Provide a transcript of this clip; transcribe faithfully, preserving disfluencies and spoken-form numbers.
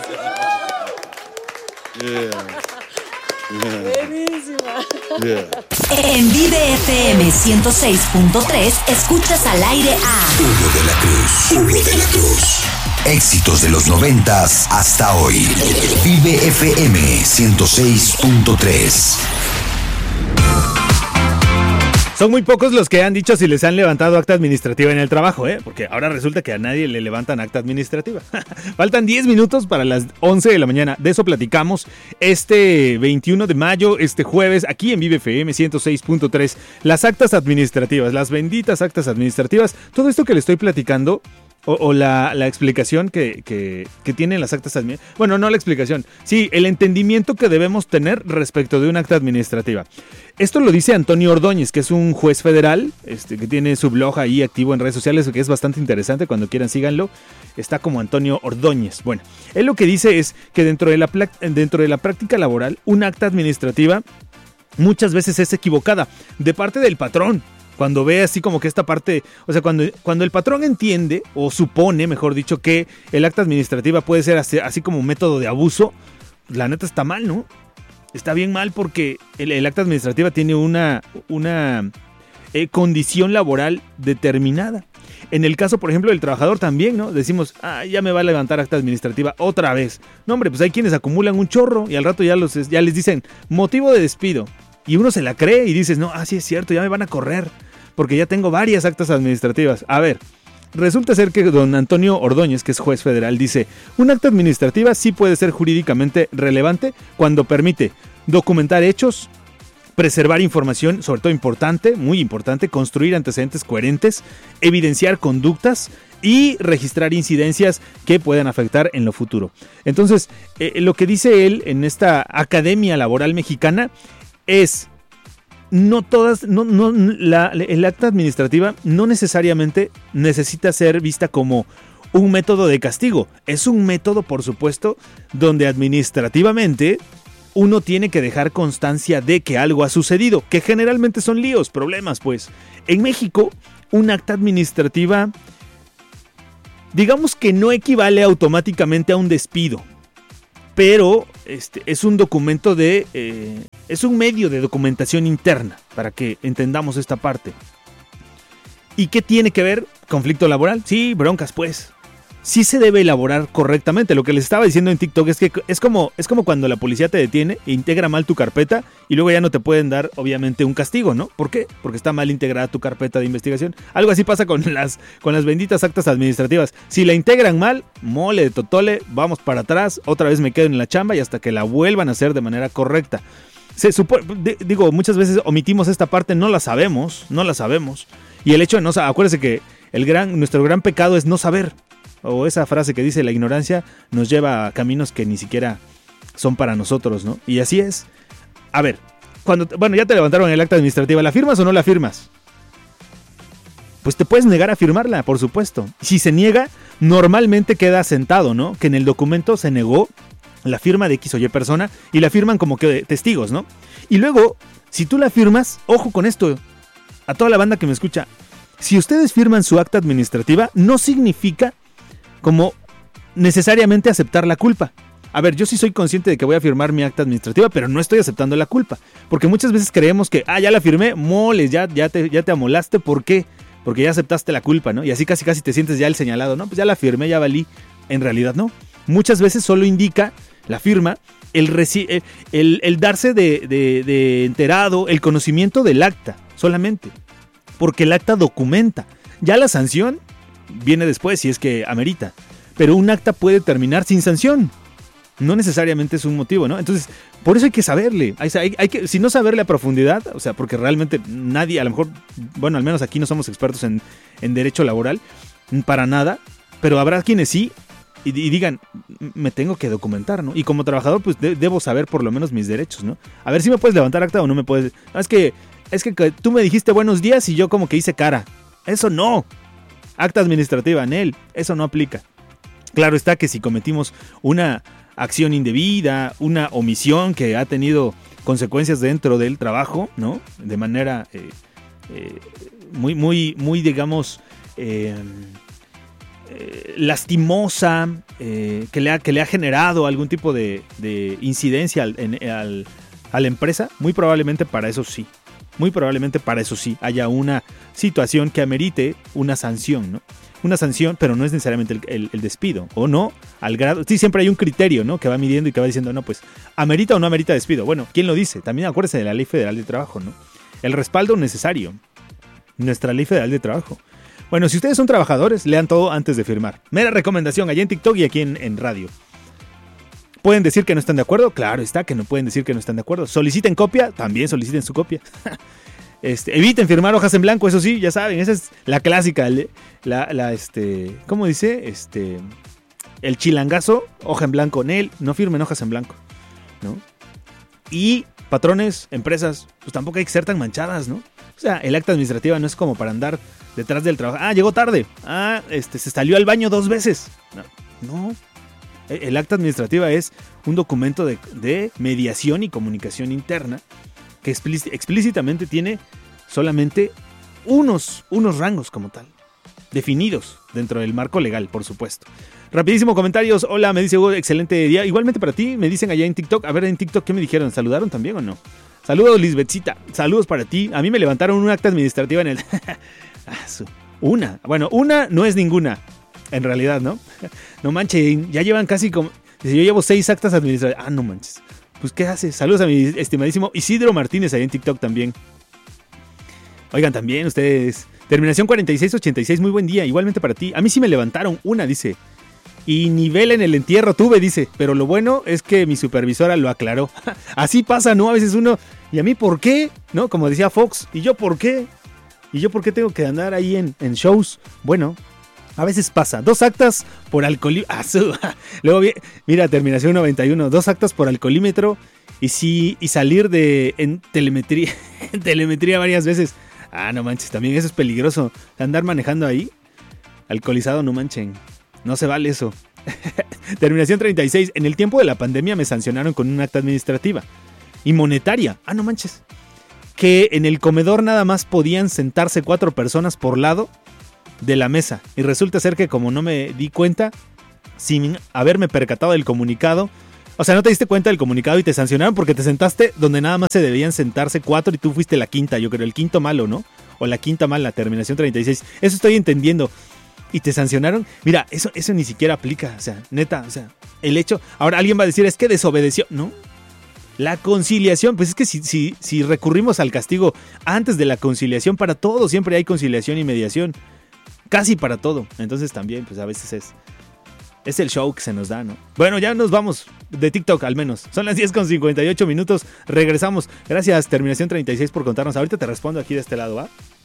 Yeah. Yeah. Buenísima. Yeah. En Vive F M ciento seis punto tres escuchas al aire a Hugo de la Cruz. Hugo de la Cruz. Éxitos de los noventas hasta hoy. Vive F M ciento seis punto tres. Son muy pocos los que han dicho si les han levantado acta administrativa en el trabajo, ¿eh? Porque ahora resulta que a nadie le levantan acta administrativa. Faltan diez minutos para las once de la mañana. De eso platicamos este veintiuno de mayo, este jueves, aquí en Vive F M ciento seis punto tres. Las actas administrativas, las benditas actas administrativas. Todo esto que le estoy platicando, o, o la, la explicación que, que, que tienen las actas administrativas. Bueno, no la explicación. Sí, el entendimiento que debemos tener respecto de una acta administrativa. Esto lo dice Antonio Ordóñez, que es un juez federal, este, que tiene su blog ahí activo en redes sociales, que es bastante interesante, cuando quieran síganlo. Está como Antonio Ordóñez. Bueno, él lo que dice es que dentro de la, dentro de la práctica laboral, una acta administrativa muchas veces es equivocada de parte del patrón. Cuando ve así como que esta parte, o sea, cuando, cuando el patrón entiende, o supone, mejor dicho, que el acta administrativa puede ser así, así como un método de abuso, la neta está mal, ¿no? Está bien mal porque el, el acta administrativa tiene una, una eh, condición laboral determinada. En el caso, por ejemplo, del trabajador también, ¿no? Decimos, ah, ya me va a levantar acta administrativa otra vez. No, hombre, pues hay quienes acumulan un chorro y al rato ya, los, ya les dicen motivo de despido. Y uno se la cree y dices, no, ah, sí es cierto, ya me van a correr porque ya tengo varias actas administrativas. A ver, resulta ser que don Antonio Ordóñez, que es juez federal, dice, un acta administrativa sí puede ser jurídicamente relevante cuando permite documentar hechos, preservar información, sobre todo importante, muy importante, construir antecedentes coherentes, evidenciar conductas y registrar incidencias que puedan afectar en lo futuro. Entonces, eh, lo que dice él en esta Academia Laboral Mexicana es, no todas, no, no, la, el acta administrativa no necesariamente necesita ser vista como un método de castigo. Es un método, por supuesto, donde administrativamente uno tiene que dejar constancia de que algo ha sucedido, que generalmente son líos, problemas, pues. En México, un acta administrativa, digamos que no equivale automáticamente a un despido, pero este, es un documento de, eh, es un medio de documentación interna, para que entendamos esta parte. ¿Y qué tiene que ver? ¿Conflicto laboral? Sí, broncas, pues. Sí se debe elaborar correctamente. Lo que les estaba diciendo en TikTok es que es como, es como cuando la policía te detiene e integra mal tu carpeta y luego ya no te pueden dar, obviamente, un castigo, ¿no? ¿Por qué? Porque está mal integrada tu carpeta de investigación. Algo así pasa con las, con las benditas actas administrativas. Si la integran mal, mole de totole, vamos para atrás, otra vez me quedo en la chamba y hasta que la vuelvan a hacer de manera correcta. Se supone, digo, muchas veces omitimos esta parte, no la sabemos, no la sabemos. Y el hecho de no saber, acuérdense que el gran, nuestro gran pecado es no saber. O esa frase que dice, la ignorancia nos lleva a caminos que ni siquiera son para nosotros, ¿no? Y así es. A ver, cuando, bueno, ya te levantaron el acta administrativa, ¿la firmas o no la firmas? Pues te puedes negar a firmarla, por supuesto. Si se niega, normalmente queda asentado, ¿no? Que en el documento se negó la firma de X o Y persona y la firman como que testigos, ¿no? Y luego, si tú la firmas, ojo con esto, a toda la banda que me escucha, si ustedes firman su acta administrativa, no significa como necesariamente aceptar la culpa. A ver, yo sí soy consciente de que voy a firmar mi acta administrativa, pero no estoy aceptando la culpa. Porque muchas veces creemos que, ah, ya la firmé, moles, ya, ya, te, ya te amolaste. ¿Por qué? Porque ya aceptaste la culpa, ¿no? Y así casi casi te sientes ya el señalado, ¿no? Pues ya la firmé, ya valí. En realidad no. Muchas veces solo indica la firma, el, reci- el, el darse de, de, de enterado, el conocimiento del acta, solamente. Porque el acta documenta. Ya la sanción viene después si es que amerita. Pero un acta puede terminar sin sanción. No necesariamente es un motivo, ¿no? Entonces, por eso hay que saberle. Hay, hay, hay que, si no saberle a profundidad, o sea, porque realmente nadie, a lo mejor, bueno, al menos aquí no somos expertos en, en derecho laboral, para nada, pero habrá quienes sí, y, y digan, me tengo que documentar, ¿no? Y como trabajador, pues de, debo saber por lo menos mis derechos, ¿no? A ver si me puedes levantar acta o no me puedes. No, es que, es que tú me dijiste buenos días y yo como que hice cara. Eso no. Acta administrativa, en él, eso no aplica. Claro está que si cometimos una acción indebida, una omisión que ha tenido consecuencias dentro del trabajo, ¿no? De manera eh, eh, muy, muy, muy, digamos, eh, eh, lastimosa, eh, que, le ha, que le ha generado algún tipo de, de incidencia al, en, al, a la empresa, muy probablemente para eso sí. Muy probablemente para eso sí haya una situación que amerite una sanción, ¿no? Una sanción, pero no es necesariamente el, el, el despido, o no, al grado, sí, siempre hay un criterio, ¿no? Que va midiendo y que va diciendo, no, pues, ¿amerita o no amerita despido? Bueno, ¿quién lo dice? También acuérdense de la Ley Federal de Trabajo, ¿no? El respaldo necesario, nuestra Ley Federal de Trabajo. Bueno, si ustedes son trabajadores, lean todo antes de firmar. Mera recomendación, allá en TikTok y aquí en, en radio. ¿Pueden decir que no están de acuerdo? Claro está que no pueden decir que no están de acuerdo. ¿Soliciten copia? También soliciten su copia. Este, eviten firmar hojas en blanco, eso sí, ya saben, esa es la clásica, la, la este, ¿cómo dice? Este, el chilangazo, hoja en blanco, Nel, no firmen hojas en blanco, ¿no? Y patrones, empresas, pues tampoco hay que ser tan manchadas, ¿no? O sea, el acta administrativa no es como para andar detrás del trabajo. Ah, llegó tarde. Ah, este, se salió al baño dos veces. No, no. El acta administrativa es un documento de, de mediación y comunicación interna que explícitamente tiene solamente unos, unos rangos como tal, definidos dentro del marco legal, por supuesto. Rapidísimo comentarios. Hola, me dice Hugo, excelente día. Igualmente para ti, me dicen allá en TikTok. A ver, en TikTok, ¿qué me dijeron? ¿Saludaron también o no? Saludos, Lisbethcita. Saludos para ti. A mí me levantaron un acta administrativa en el... una. Bueno, una no es ninguna, en realidad, ¿no? No manches, ya llevan casi como... Yo llevo seis actas administrativas. Ah, no manches. Pues, ¿qué hace? Saludos a mi estimadísimo Isidro Martínez ahí en TikTok también. Oigan, también ustedes. Terminación cuarenta y seis ochenta y seis, muy buen día. Igualmente para ti. A mí sí me levantaron una, dice. Y nivel en el entierro tuve, dice. Pero lo bueno es que mi supervisora lo aclaró. Así pasa, ¿no? A veces uno... ¿Y a mí por qué? ¿No? Como decía Fox. ¿Y yo por qué? ¿Y yo por qué tengo que andar ahí en, en shows? Bueno... A veces pasa. Dos actas por alcoholímetro. Ah, luego, mira, terminación noventa y uno. Dos actas por alcoholímetro. Y sí, y salir de en telemetría, en telemetría varias veces. Ah, no manches, también eso es peligroso. Andar manejando ahí, alcoholizado, no manchen. No se vale eso. Terminación treinta y seis. En el tiempo de la pandemia me sancionaron con un acta administrativa. Y monetaria. Ah, no manches. Que en el comedor nada más podían sentarse cuatro personas por lado de la mesa, y resulta ser que como no me di cuenta, sin haberme percatado del comunicado, o sea, no te diste cuenta del comunicado y te sancionaron porque te sentaste donde nada más se debían sentarse cuatro y tú fuiste la quinta, yo creo, el quinto malo, ¿no? O la quinta mala, terminación treinta y seis, eso estoy entendiendo, y te sancionaron. Mira, eso, eso ni siquiera aplica, o sea, neta, o sea, el hecho, ahora alguien va a decir, es que desobedeció, ¿no? La conciliación, pues es que si, si, si recurrimos al castigo antes de la conciliación, para todo siempre hay conciliación y mediación. Casi para todo. Entonces también, pues a veces es, es el show que se nos da, ¿no? Bueno, ya nos vamos de TikTok al menos. Son las diez con cincuenta y ocho minutos. Regresamos. Gracias, terminación treinta y seis, por contarnos. Ahorita te respondo aquí de este lado, ¿va?